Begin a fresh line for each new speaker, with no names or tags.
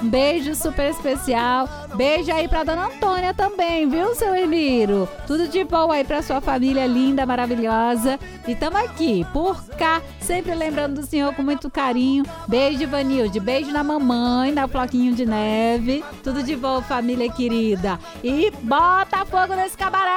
Um beijo super especial. Beijo aí pra dona Antônia também, viu, seu Emiro? Tudo de bom aí pra sua família linda, maravilhosa. E tamo aqui, por cá, sempre lembrando do senhor com muito carinho. Beijo, Vanilde. Beijo na mamãe, na Floquinho de Neve. Tudo de bom, família querida. E bota fogo nesse cabaré!